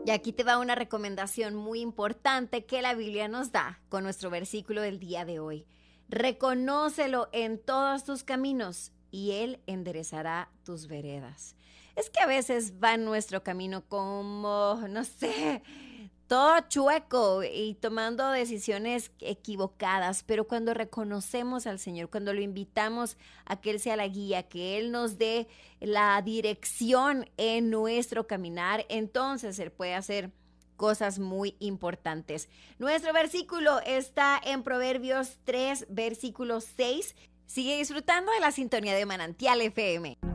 Y aquí te va una recomendación muy importante que la Biblia nos da con nuestro versículo del día de hoy. Reconócelo en todos tus caminos y Él enderezará tus veredas. Es que a veces va en nuestro camino como, no sé, todo chueco y tomando decisiones equivocadas, pero cuando reconocemos al Señor, cuando lo invitamos a que Él sea la guía, que Él nos dé la dirección en nuestro caminar, entonces Él puede hacer cosas muy importantes. Nuestro versículo está en Proverbios 3, versículo 6. Sigue disfrutando de la sintonía de Manantial FM.